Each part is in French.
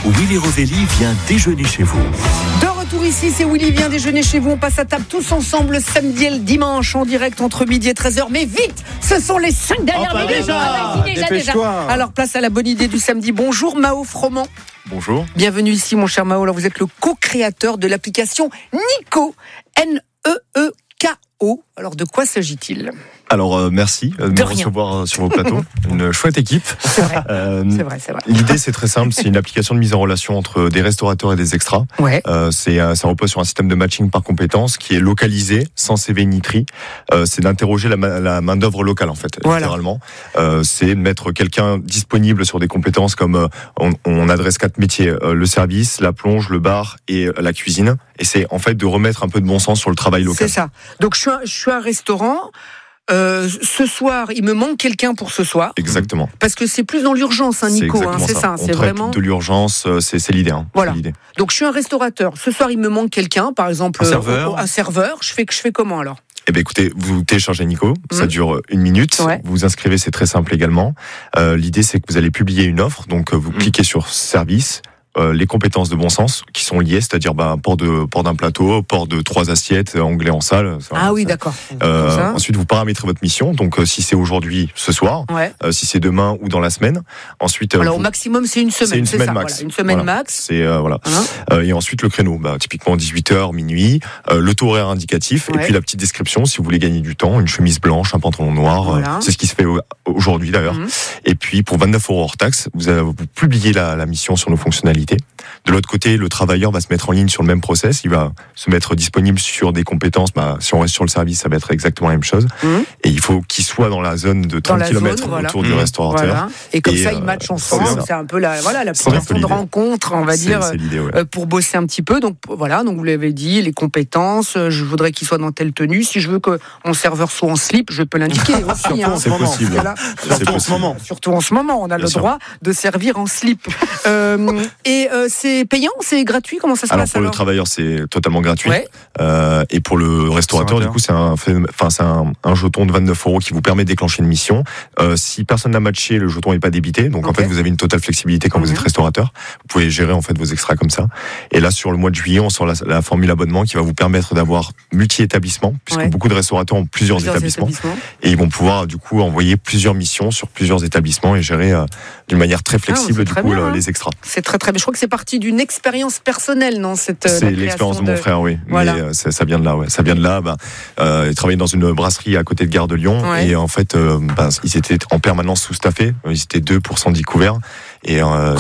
Willy Rovelli vient déjeuner chez vous. De retour ici, c'est Willy vient déjeuner chez vous. On passe à table tous ensemble le samedi et le dimanche en direct entre midi et 13h. Mais vite, ce sont les 5 dernières minutes. Déjà. Alors place à la bonne idée du samedi. Bonjour Mao Froment. Bonjour. Bienvenue ici mon cher Mao. Alors, vous êtes le co-créateur de l'application Nico. N-E-E-K-O. Alors de quoi s'agit-il ? Alors merci de me recevoir sur vos plateaux. Une chouette équipe. C'est vrai. C'est vrai. L'idée c'est très simple, c'est une application de mise en relation entre des restaurateurs et des extras. Ouais. Ça repose sur un système de matching par compétences qui est localisé, sans CV ni tri. C'est d'interroger la main d'œuvre locale en fait, littéralement. C'est de mettre quelqu'un disponible sur des compétences comme on adresse 4 métiers, le service, la plonge, le bar et la cuisine. Et c'est en fait de remettre un peu de bon sens sur le travail local. C'est ça. Donc je suis un restaurant. Ce soir, il me manque quelqu'un pour ce soir. Exactement. Parce que c'est plus dans l'urgence, Nico. C'est ça. C'est vraiment de l'urgence. C'est l'idée. Voilà. C'est l'idée. Donc je suis un restaurateur. Ce soir, il me manque quelqu'un, par exemple un serveur. Je fais comment alors ? Eh bien, écoutez, vous téléchargez Nico. Ça dure 1 minute. Ouais. Vous vous inscrivez, c'est très simple également. L'idée, c'est que vous allez publier une offre. Donc, vous cliquez sur service. Les compétences de bon sens qui sont liées, c'est-à-dire port d'un plateau, port de 3 assiettes, anglais en salle. D'accord. Ensuite, vous paramétrez votre mission. Donc, si c'est aujourd'hui, ce soir, si c'est demain ou dans la semaine. Ensuite, au maximum, c'est une semaine. C'est une semaine max. Voilà, une semaine max. C'est et ensuite le créneau, typiquement 18h, minuit, le taux horaire indicatif et puis la petite description si vous voulez gagner du temps, une chemise blanche, un pantalon noir. C'est ce qui se fait aujourd'hui d'ailleurs. Et puis pour 29 € hors taxe, vous publiez la mission sur nos fonctionnalités. De l'autre côté, le travailleur va se mettre en ligne sur le même process. Il va se mettre disponible sur des compétences. Si on reste sur le service, ça va être exactement la même chose. Et il faut qu'il soit dans la zone de 30 km autour du restaurateur. Voilà. Et comme ça, ils matchent ensemble. C'est un peu l'application de rencontre, on va dire, pour bosser un petit peu. Donc voilà, donc vous l'avez dit, les compétences. Je voudrais qu'il soit dans telle tenue. Si je veux que mon serveur soit en slip, je peux l'indiquer aussi. C'est possible. Surtout en ce moment, on a le droit de servir en slip. Et c'est payant, c'est gratuit, comment ça se passe pour le travailleur, c'est totalement gratuit. Et pour le restaurateur, du coup, c'est un jeton de 29 € qui vous permet de déclencher une mission. Si personne n'a matché, le jeton n'est pas débité. Donc en fait, vous avez une totale flexibilité quand vous êtes restaurateur. Vous pouvez gérer en fait vos extras comme ça. Et là, sur le mois de juillet, on sort la formule abonnement qui va vous permettre d'avoir multi-établissements, puisque beaucoup de restaurateurs ont plusieurs établissements. Et ils vont pouvoir du coup envoyer plusieurs missions sur plusieurs établissements et gérer d'une manière très flexible les extras. C'est très très bien. Je crois que c'est parti d'une expérience personnelle, non ? C'est l'expérience de mon frère, oui. Voilà. Mais ça vient de là, Ça vient de là. Il travaillait dans une brasserie à côté de Gare de Lyon et en fait, ils étaient en permanence sous-staffés. Ils étaient 2 pour 110 couverts. Et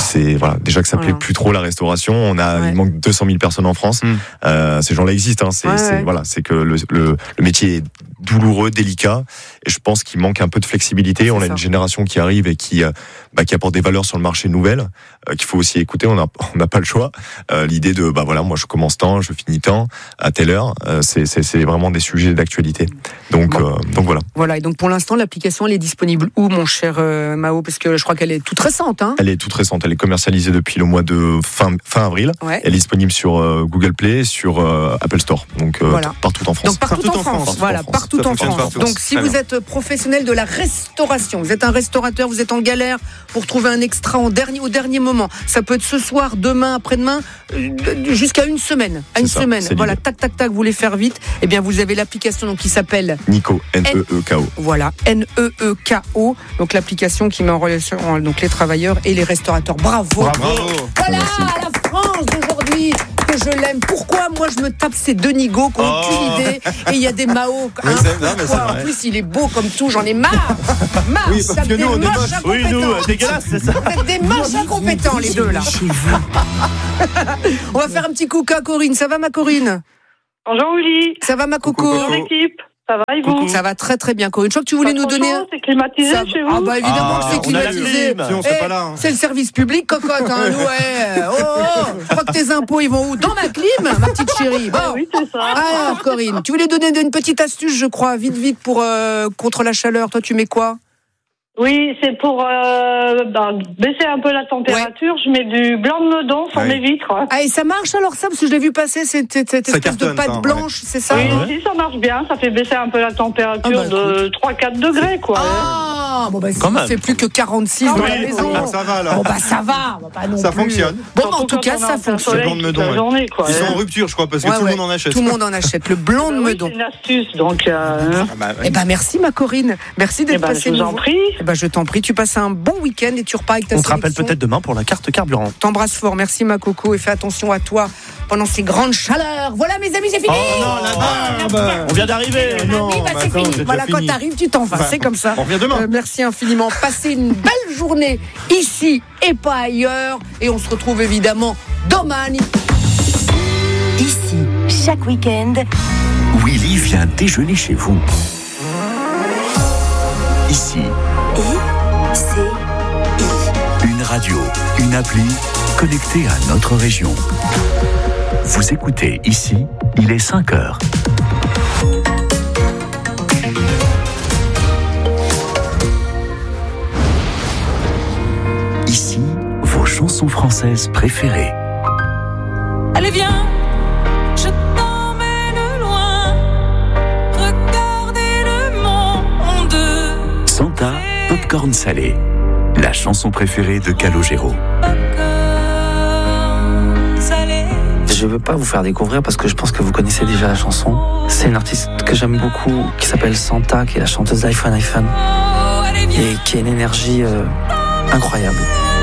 déjà que ça plaît plus trop la restauration. Il manque 200 000 personnes en France. Ces gens-là existent. C'est que le métier est douloureux, délicat. Et je pense qu'il manque un peu de flexibilité. On a une génération qui arrive et qui apporte des valeurs sur le marché nouvelles qu'il faut aussi écouter. On n'a pas le choix. L'idée de moi je commence tant, je finis tant à telle heure. C'est vraiment des sujets d'actualité. Donc voilà. Voilà. Et donc pour l'instant l'application elle est disponible où, mon cher Mao ? Parce que je crois qu'elle est toute récente. Elle est toute récente. Elle est commercialisée depuis le mois de fin avril. Elle est disponible sur Google Play, sur Apple Store. Donc partout en France. Donc partout en France. Voilà, partout en France. Donc si vous êtes professionnel de la restauration, vous êtes un restaurateur, vous êtes en galère pour trouver un extra au dernier moment. Ça peut être ce soir, demain, après-demain, jusqu'à une semaine. Voilà, tac, tac, vous voulez faire vite. Eh bien, vous avez l'application donc, qui s'appelle Nico, N-E-E-K-O. Voilà, N-E-E-K-O. Donc l'application qui met en relation donc, les travailleurs et les restaurateurs. Bravo. Voilà, la France d'aujourd'hui. Que je l'aime. Pourquoi moi je me tape ces deux nigauds qui n'ont aucune idée et il y a des Mao. En plus il est beau comme tout, j'en ai marre. Oui, parce que nous on est moches. Oui, nous, dégueulasse, c'est ça. Vous êtes des moches incompétents les deux là. On va faire un petit coucou à Corinne. Ça va ma Corinne ? Bonjour Willy. Ça va ma coco ? Bonjour l'équipe. Ça va et vous ? Ça va très très bien Corinne. Je crois que tu voulais nous donner... C'est climatisé chez vous ? Ah bah évidemment que c'est climatisé. Sinon c'est pas là. C'est le service public cocotte. Je crois que tes impôts ils vont où ? Dans ma clim, ma petite chérie. Bon. Oui c'est ça. Alors Corinne, tu voulais donner une petite astuce je crois, vite pour contre la chaleur. Toi tu mets quoi ? Oui, c'est pour baisser un peu la température. Je mets du blanc de meudon sur mes vitres. Ah, et ça marche alors ça ? Parce que je l'ai vu passer cette espèce de pâte blanche, c'est ça ? Oui, si ça marche bien. Ça fait baisser un peu la température de 3-4 degrés, quoi. Non, bon, ça ne fait plus que 46 dans la maison. Ça va, là. Bon, ça va. Pas non ça plus. fonctionne. Bon, en tout cas, ça fonctionne. Le blanc de Meudon. Ils sont en rupture, je crois, parce que tout le monde en achète. Tout le monde en achète. Le blanc de Meudon. C'est une astuce, donc. Merci, ma Corinne. Merci d'être passée. Je vous en prie. Je t'en prie. Tu passes un bon week-end et tu repars avec ta sélection. On te rappelle peut-être demain pour la carte carburant. T'embrasse fort. Merci, ma Coco. Et fais attention à toi pendant ces grandes chaleurs. Voilà, mes amis, c'est fini. Oh non, la barbe. On vient d'arriver. Non, c'est fini. Voilà, quand t'arrives, tu t'en vas. C'est comme ça. On revient demain. Merci infiniment. Passez une belle journée ici et pas ailleurs. Et on se retrouve évidemment demain. Ici, chaque week-end, Willy vient déjeuner chez vous. Ici. Une radio, une appli connectée à notre région. Vous écoutez Ici, il est 5h. Ici, vos chansons françaises préférées. Allez, viens, je t'emmène loin. Regardez le monde. Santa, Popcorn Salé. La chanson préférée de Calogero. Je veux pas vous faire découvrir parce que je pense que vous connaissez déjà la chanson. C'est une artiste que j'aime beaucoup qui s'appelle Santa, qui est la chanteuse d'iPhone et qui a une énergie incroyable.